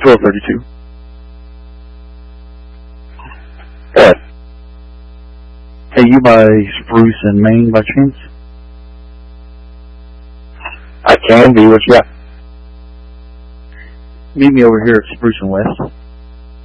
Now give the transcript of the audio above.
1232. What? Hey, you by Spruce and Maine by chance? I can be. What you got? Meet me over here at Spruce and West.